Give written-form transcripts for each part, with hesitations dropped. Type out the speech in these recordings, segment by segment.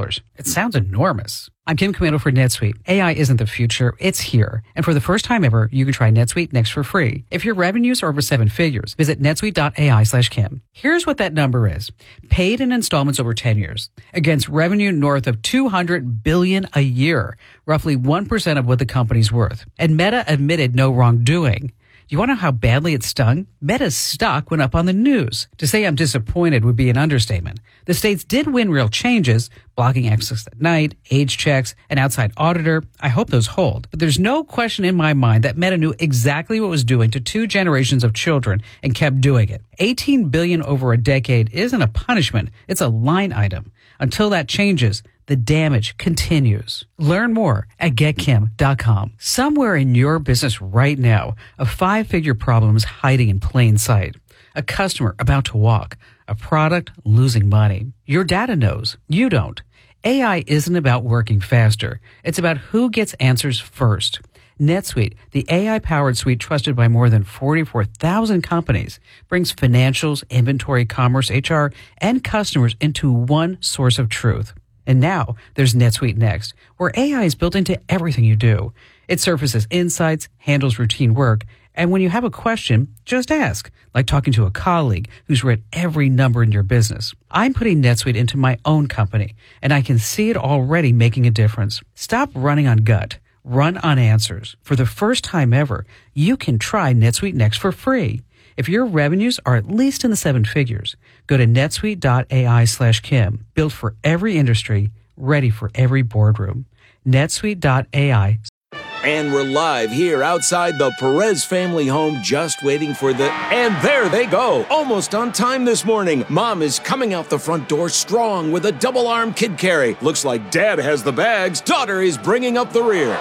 It sounds enormous. I'm Kim Commando for NetSuite. AI isn't the future, it's here. And for the first time ever, you can try NetSuite Next for free. If your revenues are over 7 figures, visit netsuite.ai/Kim. Here's what that number is. Paid in installments over 10 years against revenue north of $200 billion a year, roughly 1% of what the company's worth. And Meta admitted no wrongdoing. You want to know how badly it stung? Meta's stock went up on the news. To say I'm disappointed would be an understatement. The states did win real changes, blocking access at night, age checks, an outside auditor. I hope those hold. But there's no question in my mind that Meta knew exactly what it was doing to 2 generations of children and kept doing it. $18 billion over a decade isn't a punishment. It's a line item. Until that changes, the damage continues. Learn more at getkim.com. Somewhere in your business right now, a 5-figure problem is hiding in plain sight. A customer about to walk. A product losing money. Your data knows. You don't. AI isn't about working faster. It's about who gets answers first. NetSuite, the AI-powered suite trusted by more than 44,000 companies, brings financials, inventory, commerce, HR, and customers into one source of truth. And now there's NetSuite Next, where AI is built into everything you do. It surfaces insights, handles routine work, and when you have a question, just ask, like talking to a colleague who's read every number in your business. I'm putting NetSuite into my own company, and I can see it already making a difference. Stop running on gut. Run on answers. For the first time ever, you can try NetSuite Next for free. If your revenues are at least in the 7 figures, go to netsuite.ai/Kim. Built for every industry, ready for every boardroom. netsuite.ai. And we're live here outside the Perez family home, just waiting for the... And there they go, almost on time this morning. Mom is coming out the front door strong with a double-arm kid carry. Looks like Dad has the bags. Daughter is bringing up the rear.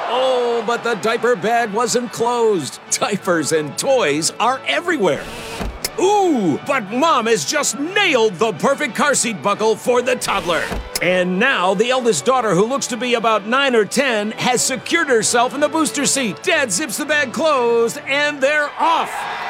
Oh, but the diaper bag wasn't closed. Diapers and toys are everywhere. Ooh, but Mom has just nailed the perfect car seat buckle for the toddler. And now the eldest daughter, who looks to be about 9 or 10, has secured herself in the booster seat. Dad zips the bag closed, and they're off.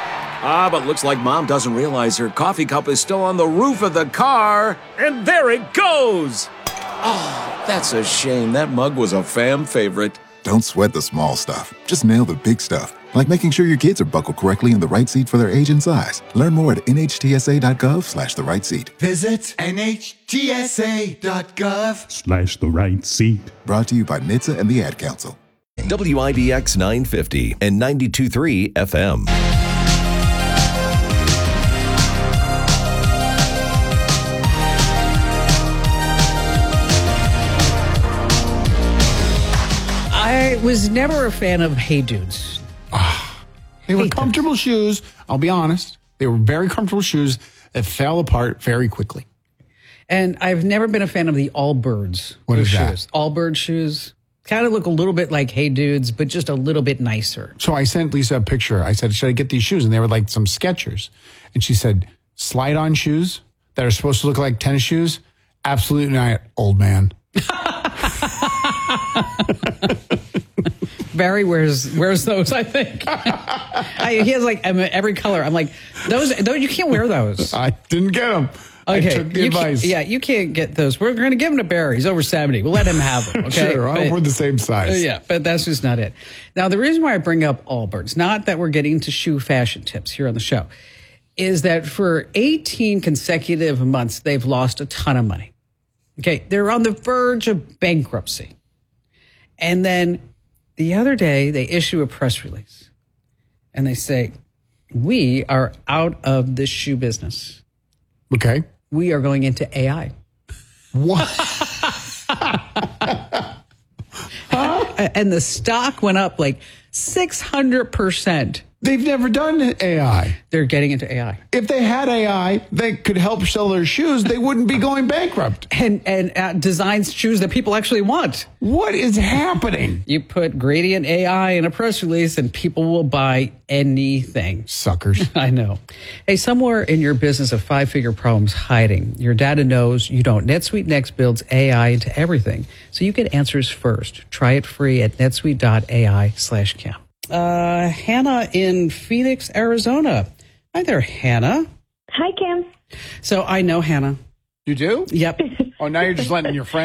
But looks like Mom doesn't realize her coffee cup is still on the roof of the car. And there it goes. Oh, that's a shame. That mug was a fam favorite. Don't sweat the small stuff. Just nail the big stuff, like making sure your kids are buckled correctly in the right seat for their age and size. Learn more at nhtsa.gov/the right seat. Visit nhtsa.gov/the right seat. Brought to you by NHTSA and the Ad Council. WIDX 950 and 92.3 FM. I was never a fan of Hey Dudes. They were comfortable shoes. I'll be honest. They were very comfortable shoes that fell apart very quickly. And I've never been a fan of the Allbirds. What is shoes. that? Allbird shoes. Kind of look a little bit like Hey Dudes, but just a little bit nicer. So I sent Lisa a picture. I said, should I get these shoes? And they were like some Skechers. And she said, slide-on shoes that are supposed to look like tennis shoes? Absolutely not, old man. Barry wears those, I think. He has like every color. I'm like, those you can't wear those. I didn't get them. Okay. I took the advice. You can't get those. We're going to give them to Barry. He's over 70. We'll let him have them. Okay? Sure, we're the same size. Yeah, but that's just not it. Now, the reason why I bring up Allbirds, not that we're getting into shoe fashion tips here on the show, is that for 18 consecutive months, they've lost a ton of money. Okay, they're on the verge of bankruptcy. And then the other day, they issue a press release. And they say, we are out of the shoe business. Okay. We are going into AI. What? And the stock went up like 600%. They've never done AI. They're getting into AI. If they had AI that could help sell their shoes, they wouldn't be going bankrupt. And designs shoes that people actually want. What is happening? You put Gradient AI in a press release and people will buy anything. Suckers. I know. Hey, somewhere in your business, a 5-figure problem's hiding. Your data knows you don't. NetSuite Next builds AI into everything, so you get answers first. Try it free at netsuite.ai/Kim. Hannah in Phoenix, Arizona. Hi there, Hannah. Hi, Kim. So I know Hannah. You do? Yep. Oh, now you're just letting your friends